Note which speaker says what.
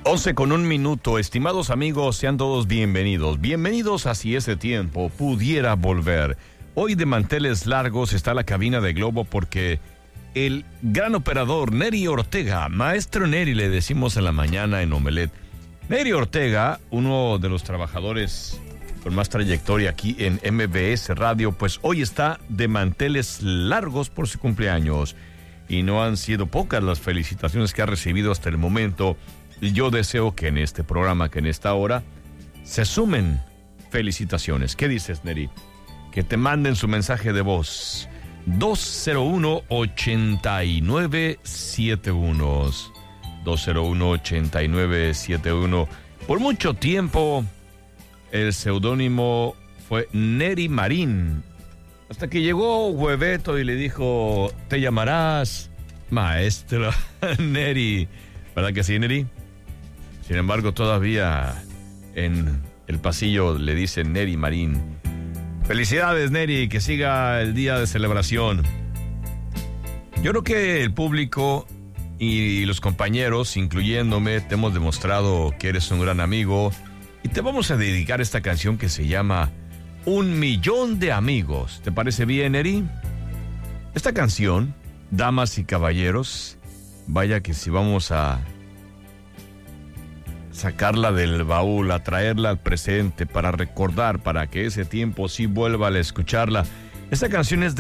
Speaker 1: 11:01. Estimados amigos, sean todos bienvenidos. Bienvenidos a Si ese tiempo pudiera volver. Hoy de manteles largos está la cabina de Globo porque el gran operador Neri Ortega, maestro Neri le decimos en la mañana en Omelet. Neri Ortega, uno de los trabajadores con más trayectoria aquí en MBS Radio, pues hoy está de manteles largos por su cumpleaños. Y no han sido pocas las felicitaciones que ha recibido hasta el momento. Y yo deseo que en este programa, que en esta hora, se sumen felicitaciones. ¿Qué dices, Neri? Que te manden su mensaje de voz. 201-8971. 201-8971. Por mucho tiempo, el seudónimo fue Neri Marín. Hasta que llegó Hueveto y le dijo, te llamarás maestro Neri. ¿Verdad que sí, Neri? Sin embargo, todavía en el pasillo le dicen Neri Marín. Felicidades, Neri, que siga el día de celebración. Yo creo que el público y los compañeros, incluyéndome, te hemos demostrado que eres un gran amigo y te vamos a dedicar esta canción que se llama Un Millón de Amigos. ¿Te parece bien, Neri? Esta canción, damas y caballeros, vaya que si vamos a sacarla del baúl, a traerla al presente para recordar, para que ese tiempo sí vuelva a escucharla. Esta canción es de